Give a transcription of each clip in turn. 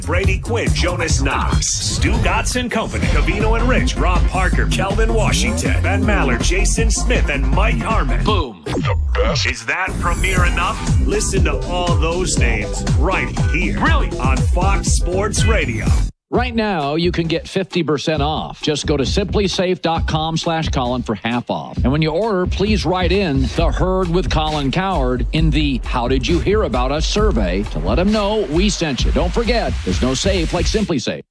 Brady Quinn, Jonas Knox, Stu Gotson Company, Cavino and Rich, Rob Parker, Kelvin Washington, Ben Maller, Jason Smith, and Mike Harmon. Boom. The best. Is that premiere enough? Listen to all those names right here. Really? On Fox Sports Radio. Right now, you can get 50% off. Just go to simplysafe.com/Colin for half off. And when you order, please write in the Herd with Colin Cowherd in the How Did You Hear About Us survey to let them know we sent you. Don't forget, there's no safe like Simply Safe.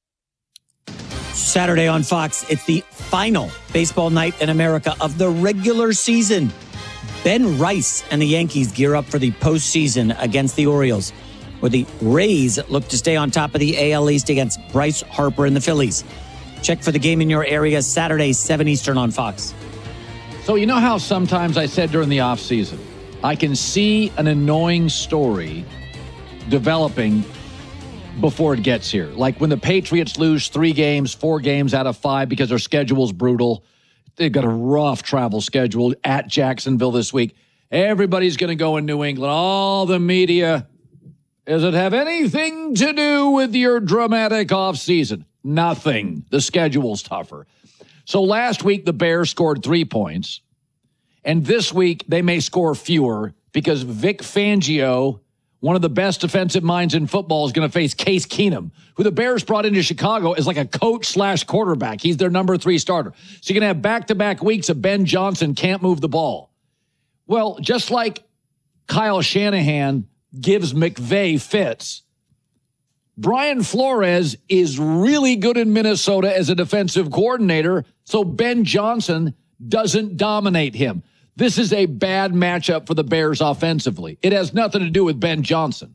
Saturday on Fox, it's the final baseball night in America of the regular season. Ben Rice and the Yankees gear up for the postseason against the Orioles, where the Rays look to stay on top of the AL East against Bryce Harper and the Phillies. Check for the game in your area Saturday, 7 Eastern on Fox. So you know how sometimes I said during the offseason, I can see an annoying story developing before it gets here. Like when the Patriots lose 4 games out of 5 because their schedule's brutal. They've got a rough travel schedule at Jacksonville this week. Everybody's going to go in New England. All the media. Does it have anything to do with your dramatic offseason? Nothing. The schedule's tougher. So last week, the Bears scored 3 points. And this week, they may score fewer because Vic Fangio, one of the best defensive minds in football, is going to face Case Keenum, who the Bears brought into Chicago as like a coach/quarterback. He's their number 3 starter. So you're going to have back-to-back weeks of Ben Johnson can't move the ball. Well, just like Kyle Shanahan gives McVay fits, Brian Flores is really good in Minnesota as a defensive coordinator, so Ben Johnson doesn't dominate him. This is a bad matchup for the Bears offensively. It has nothing to do with Ben Johnson.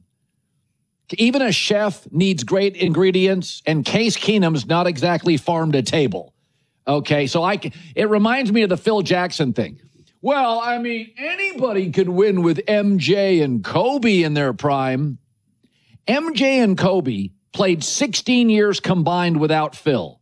Even a chef needs great ingredients, and Case Keenum's not exactly farm to table. Okay, so it reminds me of the Phil Jackson thing. Well, I mean, anybody could win with MJ and Kobe in their prime. MJ and Kobe played 16 years combined without Phil.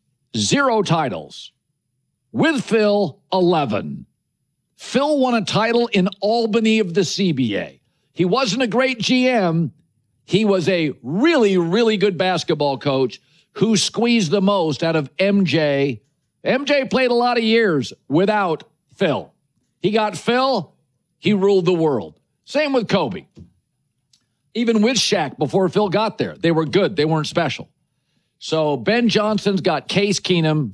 0 titles. With Phil, 11. Phil won a title in Albany of the CBA. He wasn't a great GM. He was a really, really good basketball coach who squeezed the most out of MJ. MJ played a lot of years without Phil. He got Phil, he ruled the world. Same with Kobe. Even with Shaq, before Phil got there, they were good. They weren't special. So Ben Johnson's got Case Keenum,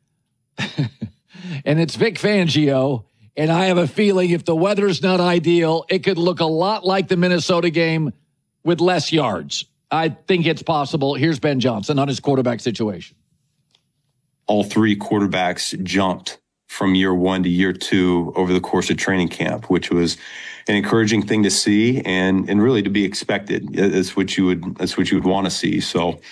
and it's Vic Fangio. And I have a feeling if the weather's not ideal, it could look a lot like the Minnesota game with less yards. I think it's possible. Here's Ben Johnson on his quarterback situation. All 3 quarterbacks jumped from year 1 to year 2 over the course of training camp, which was an encouraging thing to see and really to be expected. That's what you would want to see. So,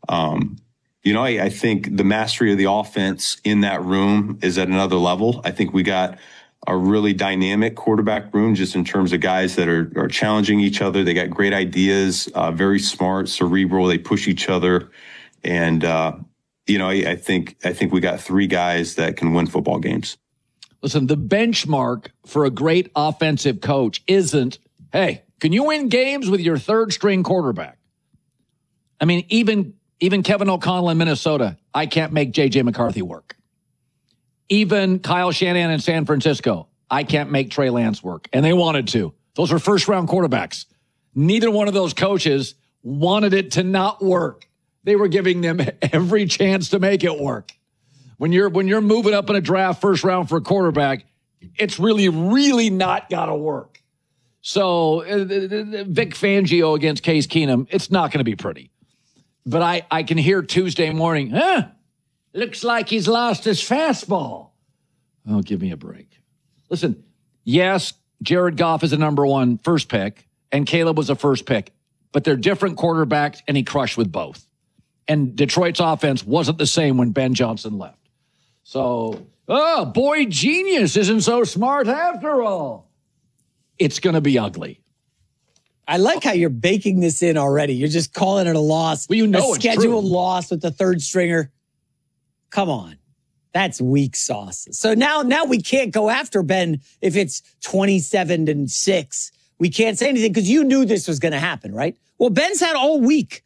I think the mastery of the offense in that room is at another level. I think we got a really dynamic quarterback room just in terms of guys that are challenging each other. They got great ideas, very smart, cerebral. They push each other. And, I think we got 3 guys that can win football games. Listen, the benchmark for a great offensive coach isn't, hey, can you win games with your 3rd-string quarterback? I mean, even Kevin O'Connell in Minnesota, I can't make J.J. McCarthy work. Even Kyle Shanahan in San Francisco, I can't make Trey Lance work. And they wanted to. Those were first-round quarterbacks. Neither one of those coaches wanted it to not work. They were giving them every chance to make it work. When you're moving up in a draft first round for a quarterback, it's really, really not got to work. So Vic Fangio against Case Keenum, it's not going to be pretty. But I can hear Tuesday morning, looks like he's lost his fastball. Oh, give me a break. Listen, yes, Jared Goff is a number 1 first pick, and Caleb was a first pick. But they're different quarterbacks, and he crushed with both. And Detroit's offense wasn't the same when Ben Johnson left. So, boy, genius isn't so smart after all. It's going to be ugly. I like how you're baking this in already. You're just calling it a loss. Well, a scheduled loss with the 3rd stringer. Come on. That's weak sauce. So now we can't go after Ben if it's 27-6. We can't say anything because you knew this was going to happen, right? Well, Ben's had all week